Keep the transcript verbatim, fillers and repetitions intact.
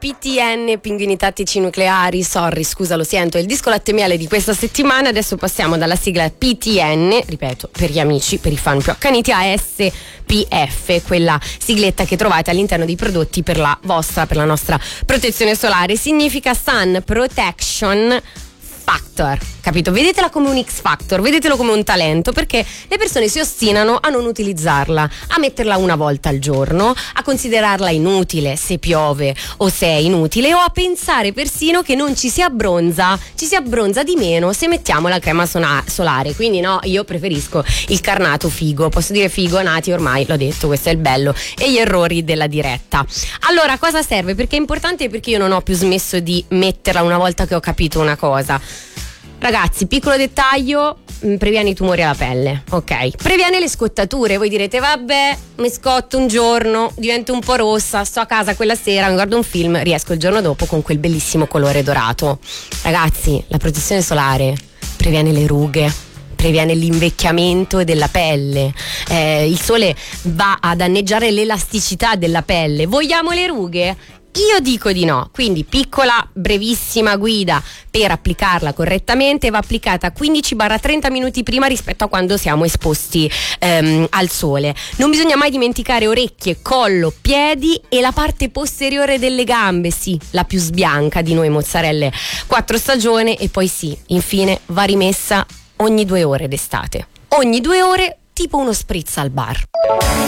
P T N, Pinguini Tattici Nucleari. Sorry, scusa, lo sento, è il disco latte miele di questa settimana. Adesso passiamo dalla sigla P T N, ripeto, per gli amici, per i fan più accaniti, a S P F, quella sigletta che trovate all'interno dei prodotti per la vostra, per la nostra protezione solare. Significa Sun Protection Factor, capito? Vedetela come un X Factor, vedetelo come un talento, perché le persone si ostinano a non utilizzarla, a metterla una volta al giorno, a considerarla inutile se piove o se è inutile, o a pensare persino che non ci si abbronza, ci si abbronza di meno se mettiamo la crema sona- solare. Quindi no, io preferisco il carnato figo, posso dire figo, nati ormai, l'ho detto, questo è il bello, e gli errori della diretta. Allora, cosa serve? Perché è importante, perché io non ho più smesso di metterla una volta che ho capito una cosa. Ragazzi, piccolo dettaglio, previene i tumori alla pelle, ok? Previene le scottature. Voi direte, vabbè, mi scotto un giorno, divento un po' rossa, sto a casa quella sera, mi guardo un film, riesco il giorno dopo con quel bellissimo colore dorato. Ragazzi, la protezione solare previene le rughe, previene l'invecchiamento della pelle, eh, il sole va a danneggiare l'elasticità della pelle. Vogliamo le rughe? Io dico di no, quindi piccola, brevissima guida per applicarla correttamente. Va applicata quindici trenta minuti prima rispetto a quando siamo esposti ehm, al sole. Non bisogna mai dimenticare orecchie, collo, piedi e la parte posteriore delle gambe, sì, la più sbianca di noi mozzarelle quattro stagione. E poi sì, infine va rimessa ogni due ore d'estate, ogni due ore, tipo uno spritz al bar.